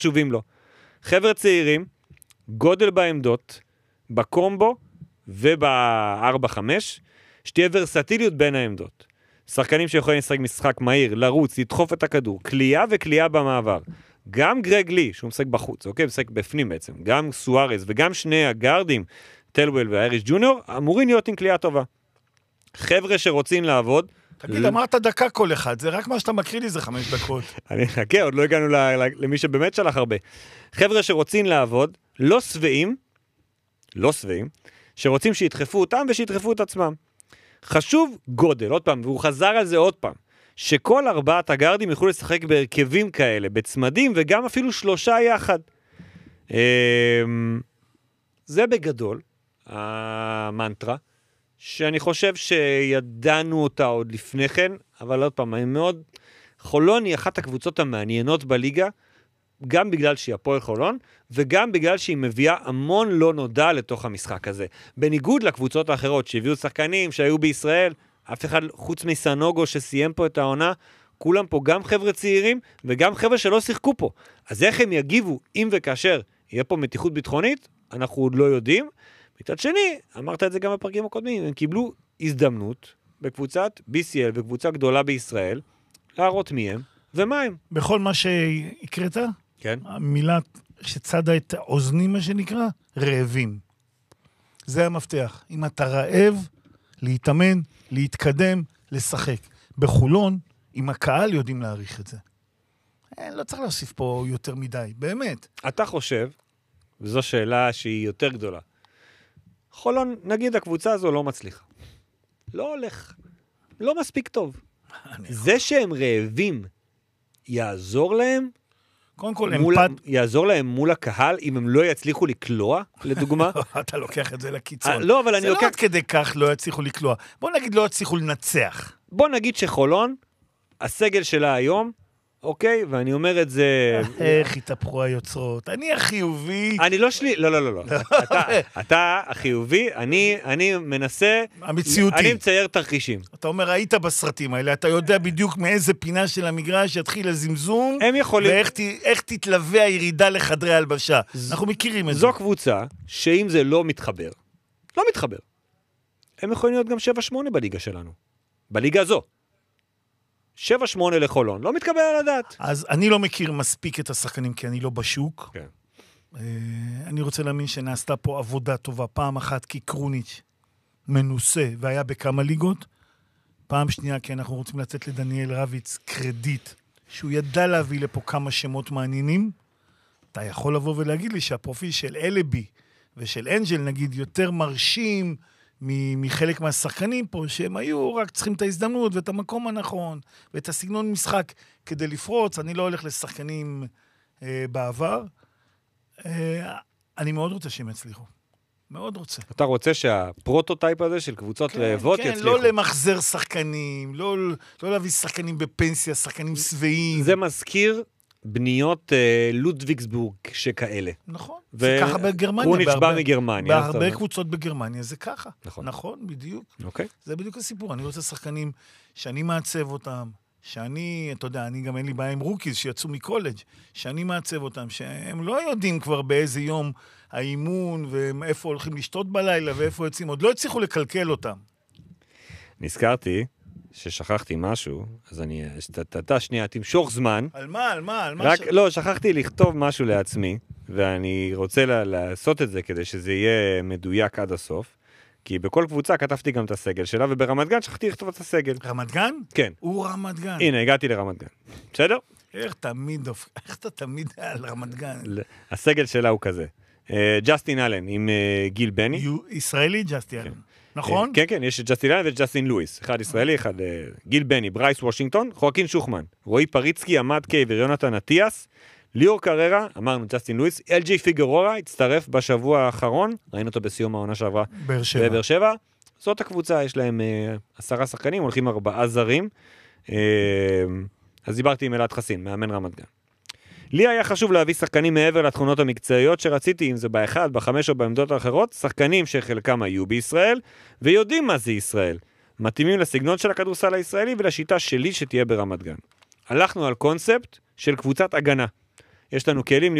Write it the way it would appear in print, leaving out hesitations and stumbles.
חשובים לו. חבר'ה צעירים, גודל בעמדות, בקומבו וב-4-5, שתהיה ורסטיליות בין העמדות. שחקנים שיכולים לשחק משחק מהיר, לרוץ, לדחוף את הכדור, קליעה וקליעה במעבר. גם גרג לי, שהוא משחק בחוץ, אוקיי? משחק בפנים בעצם, גם סוארז וגם שני הגארדים, טלוול והאיריש ג'וניור, אמורים להיות עם קליעה טובה. חבר'ה שרוצים לעבוד... תגיד, אמרת דקה כל אחד, זה רק מה שאתה מקריא לי זה 5 דקות. אני חכה, עוד לא הגענו למי שבאמת שלח הרבה. חבר'ה שרוצים לעבוד, לא שבעים, שרוצים שידחפו אותם ושידחפו את עצמם. חשוב גודל, עוד פעם, והוא חזר על זה עוד פעם, שכל 4 הגארדים יוכלו לשחק בהרכבים כאלה, בצמדים, וגם אפילו 3 יחד. זה בגדול, המנטרה, שאני חושב שידענו אותה עוד לפני כן, אבל עוד פעם, מאוד... חולון היא אחת הקבוצות המעניינות בליגה, גם בגלל שהיא הפועל חולון, וגם בגלל שהיא מביאה המון לא נודע לתוך המשחק הזה. בניגוד לקבוצות האחרות שהביאו שחקנים שהיו בישראל, אף אחד חוץ מסנוגו שסיים פה את העונה, כולם פה גם חבר'ה צעירים וגם חבר'ה שלא שיחקו פה. אז איך הם יגיבו אם וכאשר יהיה פה מתיחות ביטחונית, אנחנו עוד לא יודעים. מצד שני, אמרת את זה גם בפרקים הקודמים, הם קיבלו הזדמנות בקבוצת BCL וקבוצה גדולה בישראל, להראות מי הם ומה הם. בכל מה שהקראת, כן. המילה שצדה את האוזנים, מה שנקרא, רעבים. זה המפתח. אם אתה רעב, להתאמן, להתקדם, לשחק. בחולון, עם הקהל יודעים להעריך את זה. לא צריך להוסיף פה יותר מדי, באמת. אתה חושב, וזו שאלה שהיא יותר גדולה, חולון, נגיד הקבוצה הזו לא מצליחה. לא הולך. לא מספיק טוב. זה שהם רעבים, יעזור להם? קודם כל, יעזור להם מול הקהל, אם הם לא יצליחו לקלוע, לדוגמה? אתה לוקח את זה לקיצון. לא, אבל אני לוקח... זה לא עד כדי כך לא יצליחו לקלוע. בוא נגיד לא יצליחו לנצח. בוא נגיד שחולון, הסגל שלה היום, אוקיי? ואני אומר את זה... איך התהפכו היוצרות? אני החיובי. אני לא שלי... לא. אתה החיובי, אני מנסה... המציאותי. אני מצייר תרחישים. אתה אומר, היית בסרטים האלה, אתה יודע בדיוק מאיזה פינה של המגרש יתחיל הזמזום, הם יכולים... ואיך תתלווה הירידה לחדרי הלבשה. אנחנו מכירים את זה. זו קבוצה שאם זה לא מתחבר, הם יכולים להיות גם 7-8 בליגה שלנו. בליגה הזו. 7-8 לחולון, לא מתקבל על הדעת. אז אני לא מכיר מספיק את השחקנים, כי אני לא בשוק. כן. אני רוצה להאמין שנעשתה פה עבודה טובה. פעם אחת כי קרוניץ' מנוסה, והיה בכמה ליגות. פעם שנייה, כי אנחנו רוצים לתת לדניאל רביץ קרדיט, שהוא ידע להביא לפה כמה שמות מעניינים. אתה יכול לבוא ולהגיד לי שהפרופיל של אלבי ושל אנג'ל, נגיד, יותר מרשים מחלק מהשחקנים פה, שהם היו רק צריכים את ההזדמנות ואת המקום הנכון, ואת הסגנון משחק כדי לפרוץ. אני לא הולך לשחקנים בעבר. אני מאוד רוצה שהם יצליחו. מאוד רוצה. אתה רוצה שהפרוטוטייפ הזה של קבוצות רעבות יצליחו? כן, לא למחזר שחקנים, לא להביא שחקנים בפנסיה, שחקנים שבעים. זה מזכיר בניות לודוויגסבורג שכאלה. נכון, זה ככה בגרמניה. קרוניץ' בא מגרמניה. בהרבה קבוצות בגרמניה זה ככה. נכון, בדיוק. אוקיי. זה בדיוק הסיפור. אני רוצה שחקנים שאני מעצב אותם, שאני, אתה יודע, אני גם אין לי בעיה עם רוקיז שיצאו מקולג', שאני מעצב אותם, שהם לא יודעים כבר באיזה יום האימון, ואיפה הולכים לשתות בלילה, ואיפה יוצאים, עוד לא הצליחו לקלקל אותם. נזכרתי ששכחתי משהו, אז אתה שנייה, תמשוך זמן. על מה? לא, שכחתי לכתוב משהו לעצמי, ואני רוצה לעשות את זה כדי שזה יהיה מדויק עד הסוף, כי בכל קבוצה כתבתי גם את הסגל שלה, וברמת גן שכחתי לכתוב את הסגל. רמת גן? כן. הוא רמת גן. הנה, הגעתי לרמת גן. בסדר? איך אתה תמיד על רמת גן? הסגל שלה הוא כזה. ג'סטין אלן עם גיל בני. ישראלי ג'סטין אלן. נכון? כן, יש את ג'סטין אלן וג'סטין לואיס. אחד ישראלי, אחד גיל בני, ברייס וושינגטון, חואקין שוחמן, רועי פריצקי, עמד קייבר, יונתן אטיאס, ליאור קררה, אמרנו ג'סטין לואיס, LG פיגרורה, הצטרף בשבוע האחרון, ראינו אותו בסיום העונה שעברה בבאר שבע. זאת הקבוצה, יש להם 10 שחקנים, הולכים 4 זרים. אז דיברתי עם אלעד חסין, מאמן רמת גן. לי היה חשוב להביא שחקנים מעבר לתכונות המקצועיות שרציתי, אם זה ב1, ב5 או בעמדות האחרות, שחקנים שחלקם היו בישראל, ויודעים מה זה ישראל. מתאימים לסגנון של הכדורסל הישראלי ולשיטה שלי שתהיה ברמת גן. הלכנו על קונספט של קבוצת הגנה. יש לנו כלים